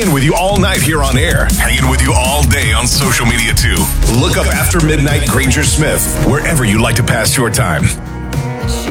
hanging with you all night here on air, hanging with you all day on social media too. Look up After Midnight Granger Smith, wherever you like to pass your time.